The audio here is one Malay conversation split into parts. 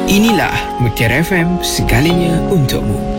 Inilah Mutiara FM, segalanya untukmu.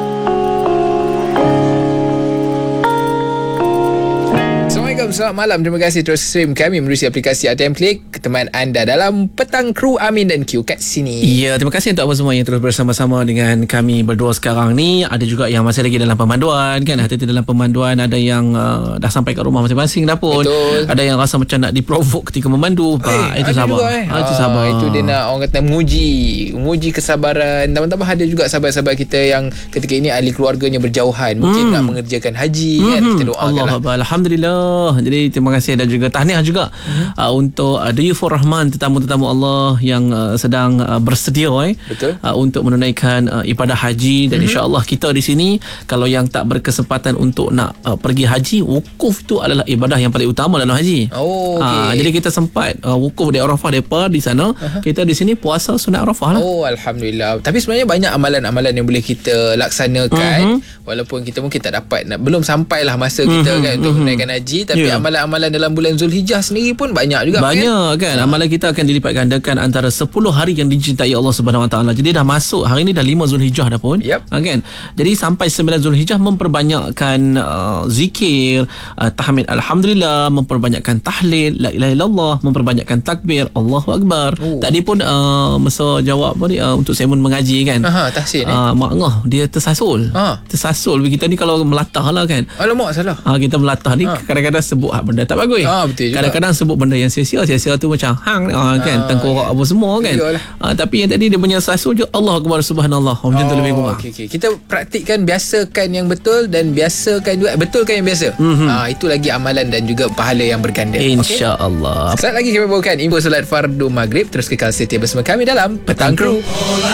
Assalamualaikum, selamat malam. Terima kasih terus stream kami melalui aplikasi ATM Klik, teman anda dalam Petang Kru Amin dan Q kat sini. Ya, terima kasih untuk apa semua yang terus bersama-sama dengan kami berdua sekarang ni. Ada juga yang masih lagi dalam pemanduan kan, hati-hati dalam pemanduan. Ada yang dah sampai kat rumah masing-masing dah pun. Betul. Ada yang rasa macam nak diprovok ketika memandu. Itu sabar. Itu sabar. Itu dia nak, orang kata, menguji kesabaran. Tambah-tambah ada juga sahabat-sahabat kita yang ketika ini ahli keluarganya berjauhan, mungkin nak mengerjakan haji kan. Kita doakanlah. Allah, Alhamdulillah. Jadi terima kasih dan juga tahniah juga untuk Dayufur Rahman, tetamu-tetamu Allah yang sedang bersedia Betul. untuk menunaikan ibadah haji. Dan insya-Allah kita di sini, kalau yang tak berkesempatan untuk nak pergi haji, wukuf tu adalah ibadah yang paling utama dalam haji. Jadi kita sempat wukuf di Arafah depa di sana. Kita di sini puasa sunat Arafah lah. Alhamdulillah. Tapi sebenarnya banyak amalan-amalan yang boleh kita laksanakan, walaupun kita mungkin tak dapat, belum sampailah masa kita kan untuk menunaikan haji. Tapi amalan-amalan dalam bulan Zulhijjah sendiri pun banyak juga. Banyak kan. Amalan kita akan dilipat gandakan antara 10 hari yang dicintai Allah Subhanahu Wa Taala. Jadi dah masuk hari ni dah 5 Zulhijjah dah pun. Kan. Jadi sampai 9 Zulhijjah memperbanyakkan zikir, tahmid alhamdulillah, memperbanyakkan tahlil, la ilaha illallah, memperbanyakkan takbir, Allahu akbar. Tadi pun masa jawab apa ni, untuk Simon mengaji kan. Tahsin mak ngah dia tersasul. Tersasul kita ni kalau melatah lah kan. Alamak, salah. Kita melatah ni kadang-kadang sebut benda tak bagus. Betul juga. Kadang-kadang sebut benda yang sia-sia tu macam kan, tengkorak apa semua kan. Tapi yang tadi dia punya sasul je Allah akbar subhanallah. Macam tu lebih kurang. Okay. Kita praktikkan, biasakan yang betul dan biasakan juga betulkan yang biasa. Itu lagi amalan dan juga pahala yang berganda. InsyaAllah. Sekejap lagi kami bawakan info solat fardu maghrib. Terus kekal setia bersama kami dalam Petang Kru.